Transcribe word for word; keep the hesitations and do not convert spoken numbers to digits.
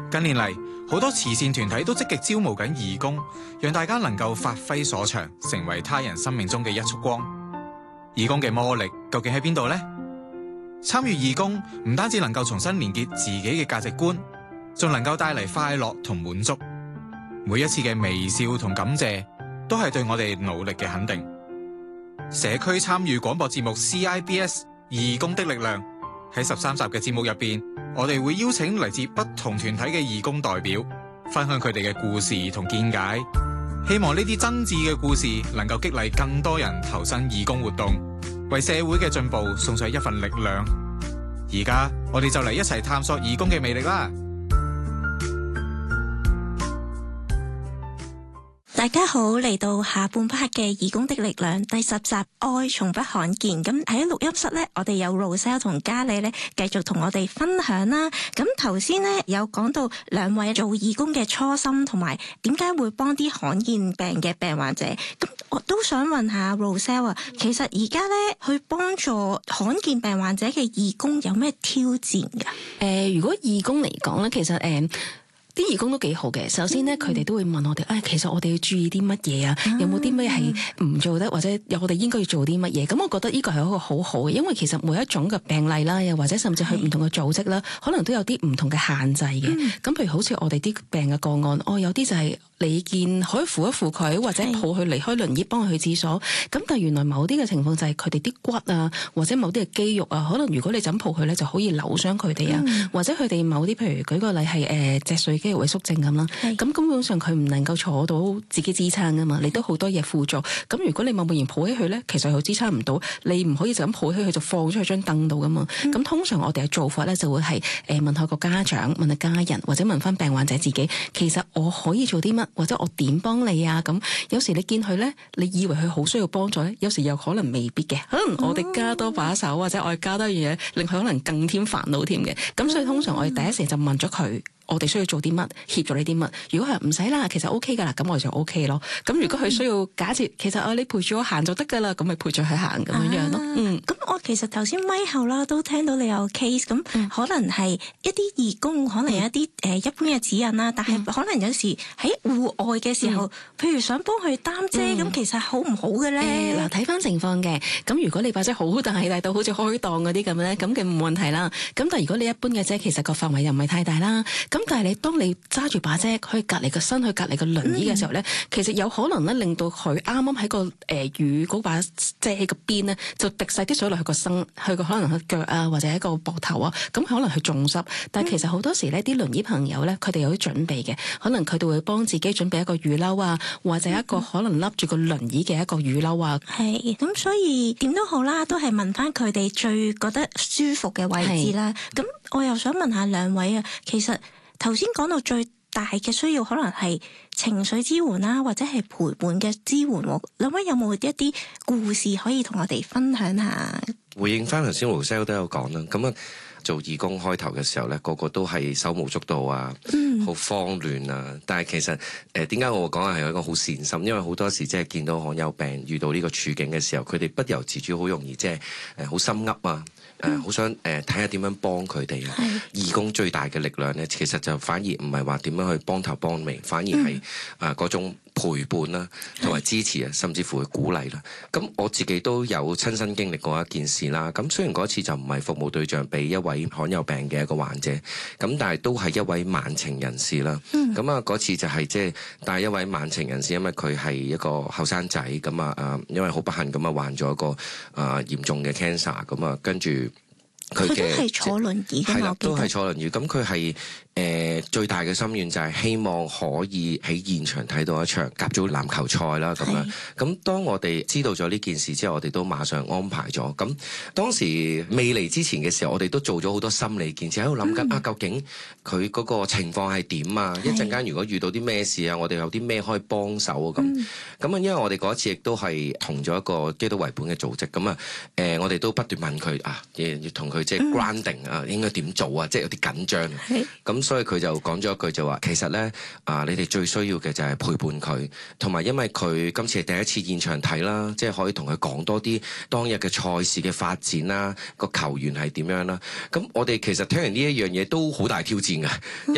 近年嚟，好多慈善團體都積極招募緊義工，讓大家能夠發揮所長，成為他人生命中嘅一束光。義工嘅魔力究竟喺邊度呢？參與義工唔單止能夠重新連結自己嘅價值觀，仲能夠帶嚟快樂同滿足。每一次嘅微笑同感謝，都係對我哋努力嘅肯定。社區參與廣播節目 C I B S 義工的力量，喺十三集嘅節目入邊，我哋會邀請嚟自不同團體嘅義工代表，分享佢哋嘅故事同見解。希望呢啲真摯嘅故事能夠激勵更多人投身義工活動，為社會嘅進步送上一份力量。而家我哋就嚟一齊探索義工嘅魅力啦！ 大家好，嚟到下半 part 嘅義工的力量第十集，愛從不罕見。咁喺錄音室呢，我哋有 Roselle 同嘉莉呢繼續同我哋分享啦。咁頭先呢，有講到兩位做義工嘅初心，同埋點解會幫啲罕見病嘅病患者。咁我都想問下 Roselle 啊，其實而家呢，去幫助罕見病患者嘅義工有咩挑戰㗎？誒、 呃，如果義工嚟講呢，其實誒。呃啲義工都幾好嘅，首先咧佢哋都會問我哋，誒、哎、其實我哋要注意啲乜嘢啊？有冇啲咩係唔做得，或者有我哋應該要做啲乜嘢？咁我覺得呢個係一個好好嘅，因為其實每一種嘅病例啦，又或者甚至去唔同嘅組織啦，可能都有啲唔同嘅限制嘅。咁、嗯、譬如好似我哋啲病嘅個案，哦有啲就係你見可以扶一扶佢，或者抱佢離開輪椅，幫佢去廁所。咁但係原來某啲嘅情況就係佢哋啲骨啊，或者某啲嘅肌肉啊，可能如果你就咁抱佢咧，就可以扭傷佢哋啊，嗯、或者佢哋某啲譬如舉個例係誒脊髓肌肉萎縮症咁啦，咁根本上佢唔能夠坐到自己支撐噶嘛，你都好多嘢輔助。咁如果你貿貿然抱起佢咧，其實佢支撐唔到，你唔可以就咁抱起佢就放咗喺張凳度噶嘛。咁、嗯、通常我哋嘅做法咧就會係誒問下個家長，問下家人，或者問翻病患者自己，其實我可以做啲乜，或者我點幫你啊？咁有時你見佢咧，你以為佢好需要幫助咧，有時又可能未必嘅，可能我哋加多把手，或者我哋加多樣嘢，令佢可能更添煩惱添嘅。咁所以通常我哋第一時就問咗佢。我哋需要做啲乜，協助你啲乜？如果係唔使啦，其實 O K 噶啦，咁我就 O K 咯。咁如果佢需要假設，其實啊你陪住我行就得噶啦，咁咪陪住佢行咁樣樣咯。啊、嗯，咁我其實頭先咪後啦，都聽到你有 case，咁、嗯、可能係一啲義工，可能有一啲誒、嗯呃、一般嘅指引啦，但係可能有時喺戶外嘅時候，嗯、譬如想幫佢擔遮，咁、嗯、其實好唔好嘅咧？嗱、呃，睇翻情況嘅。咁如果你把遮好大，大到好似開檔嗰啲咁咧，咁嘅冇問題啦。咁但係如果你一般嘅遮，其實個範圍又唔係太大啦。咁但係你當你揸住把遮去隔離個身，去隔離個輪椅嘅時候咧，嗯、其實有可能咧令到佢啱啱喺個誒雨嗰把遮個邊咧，就滴晒啲水落去個身，去個可能去腳啊，或者一個膊頭啊，咁可能係中濕。但係其實好多時咧，啲輪椅朋友咧，佢哋有啲準備嘅，可能佢哋會幫自己準備一個雨褸啊，或者一個可能笠住個輪椅嘅一個雨褸啊。係咁，所以點都好啦，都係問翻佢哋最覺得舒服嘅位置啦。咁我又想問下兩位啊，其實頭先講到最大嘅需要可能係情緒支援啦，或者係陪伴嘅支援。兩位有冇一啲故事可以同我哋分享下？ 回應翻頭先 Roselle 都有講啦，咁啊做義工開頭嘅時候咧，個個都係手舞足蹈啊，好、嗯、慌亂啊。但係其實誒點解我會講係一個好善心？因為好多時即係見到罕有病遇到呢個處境嘅時候，佢哋不由自主好容易即係誒好心噏啊。誒好、呃、想誒睇下點樣幫佢哋啊！是義工最大嘅力量咧，其實就反而唔係話點樣去幫頭幫尾，反而係誒嗰種陪伴啦，同埋支持啊，甚至乎去鼓勵啦。咁我自己都有親身經歷過一件事啦。咁雖然嗰次就唔係服務對象俾一位罕有病嘅一個患者，咁但係都係一位慢情人士啦。咁啊嗰次就係即係帶一位慢情人士，因為佢係一個後生仔，咁啊誒，因為好不幸咁啊患咗一個誒、呃、嚴重嘅 cancer，咁啊跟住。佢都係坐輪椅嘅，係啦，都係坐輪椅。咁佢係誒最大嘅心願就係希望可以喺現場睇到一場甲組籃球賽啦。咁樣咁當我哋知道咗呢件事之後，我哋都馬上安排咗。咁當時未嚟之前嘅時候，我哋都做咗好多心理建設，喺度諗緊啊，究竟佢嗰個情況係點啊？一陣間如果遇到啲咩事啊，我哋有啲咩可以幫手啊？咁咁啊，因為我哋嗰一次亦都係同咗一個基督為本嘅組織，咁啊誒，我哋都不斷問佢啊，要同佢。即係 grounding 啊，應該點做啊？即係有啲緊張。咁是所以佢就講咗一句就話，其實咧啊，你哋最需要嘅就係陪伴佢，同埋因為佢今次係第一次現場睇啦，即係可以同佢講多啲當日嘅賽事嘅發展啦，個球員係點樣啦。咁我哋其實聽完呢一樣嘢都好大挑戰嘅，因